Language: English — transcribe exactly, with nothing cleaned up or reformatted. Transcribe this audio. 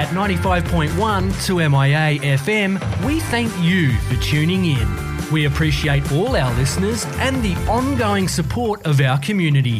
at ninety-five point one two M I A F M, we thank you for tuning in. We appreciate all our listeners and the ongoing support of our community.